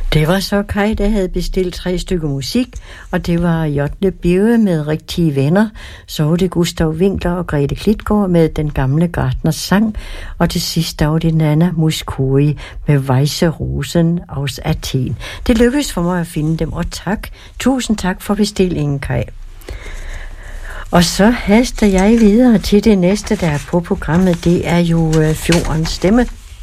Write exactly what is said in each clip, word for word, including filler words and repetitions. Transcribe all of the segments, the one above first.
Det var så Kai, der havde bestilt tre stykker musik, og det var Jotle Birge med Rigtige Venner, så var det Gustav Winkler og Grete Klitgaard med Den Gamle Gartners Sang, og til sidst var det Nana Mouskouri med Weiße Rosen aus Athen. Det lykkedes for mig at finde dem, og tak. Tusind tak for bestillingen, Kai. Og så haster jeg videre til det næste, der er på programmet. Det er jo uh, Fjordens Stemme.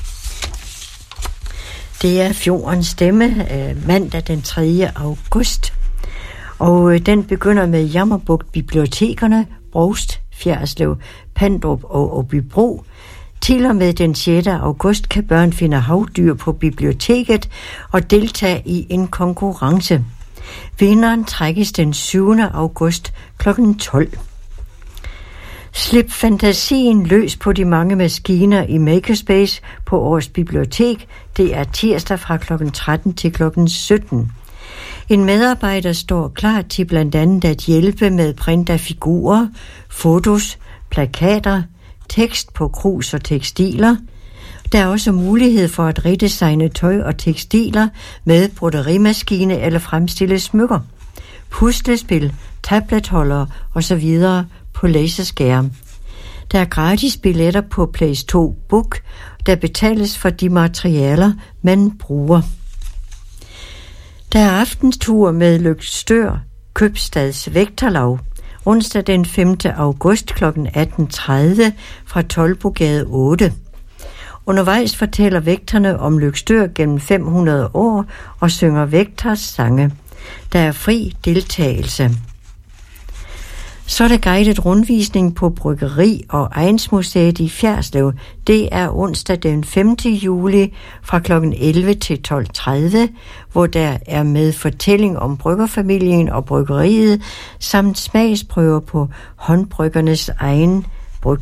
Det er Fjordens Stemme, øh, mandag den tredje august. Og øh, den begynder med Jammerbugt Bibliotekerne, Brovst, Fjerdslev, Pandrup og Åbybro. Til og med den sjette august kan børn finde havdyr på biblioteket og deltage i en konkurrence. Vinderen trækkes den syvende august klokken tolv. Slip fantasien løs på de mange maskiner i Makerspace på Aarhus Bibliotek. Det er tirsdag fra klokken tretten til klokken sytten. En medarbejder står klar til blandt andet at hjælpe med print af figurer, fotos, plakater, tekst på krus og tekstiler. Der er også mulighed for at redesigne tøj og tekstiler med broderimaskine eller fremstille smykker, puslespil, tabletholdere osv. på laserskærm. Der er gratis billetter på Place to Book, der betales for de materialer, man bruger. Der er aftenstur med Løgstør Købstads Vægterlaug, onsdag den femte august kl. atten tredive fra Toldbogade otte. Undervejs fortæller vægterne om Løgstør gennem fem hundrede år og synger vægters sange. Der er fri deltagelse. Så er der guidet rundvisning på Bryggeri- og Egnsmuseet i Fjerdslev. Det er onsdag den femte juli fra klokken elleve til tolv tredive, hvor der er med fortælling om bryggerfamilien og bryggeriet, samt smagsprøver på håndbryggernes egen bryg.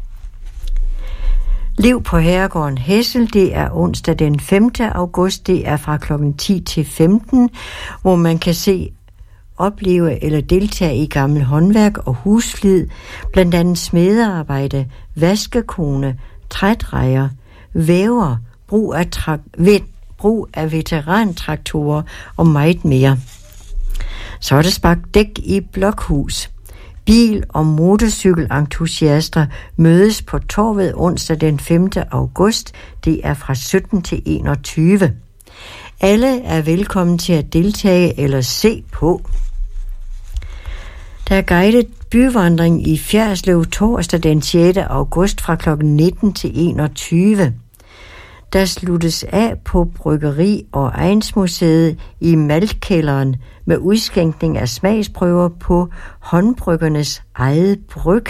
Liv på Herregården Hessel, det er onsdag den femte august, det er fra klokken ti til femten, hvor man kan se, opleve eller deltage i gammel håndværk og husflid, blandt andet smedearbejde, vaskekone, trædrejer, væver, brug af, tra- ved, brug af veterantraktorer og meget mere. Så er der sparket dæk i Blokhus. Bil- og motorcykelentusiaster mødes på Torvet onsdag den femte august. Det er fra sytten til enogtyve. Alle er velkommen til at deltage eller se på. Der er guidet byvandring i Fjerdslev torsdag den sjette august fra klokken nitten til enogtyve. Der sluttes af på Bryggeri- og Egnsmuseet i Maltkælderen med udskænkning af smagsprøver på håndbryggernes eget bryg.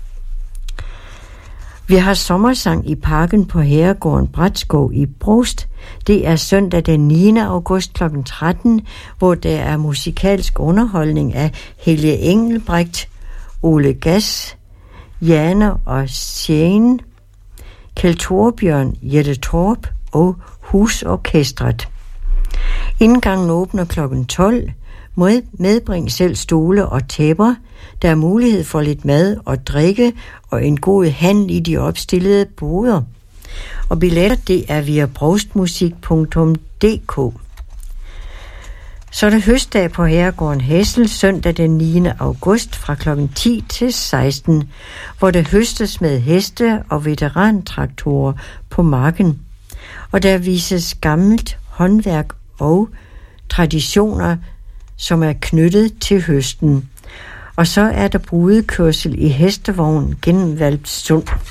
Vi har sommersang i parken på Herregården Bratskov i Brovst. Det er søndag den niende august klokken tretten, hvor der er musikalsk underholdning af Helge Engelbrecht, Ole Gass, Jane og Sjæne, Kjeld Torbjørn, Jette Torp og Husorkestret. Indgangen åbner klokken tolv. Medbring selv stole og tæpper. Der er mulighed for lidt mad og drikke og en god handel i de opstillede boder. Og billetter, det er via brovstmusik punktum d k. Så er der høstdag på Herregården Hessel søndag den niende august fra klokken ti til seksten, hvor der høstes med heste og veterantraktorer på marken. Og der vises gammelt håndværk og traditioner, som er knyttet til høsten. Og så er der brudekørsel i hestevogn gennem Hvalpsund.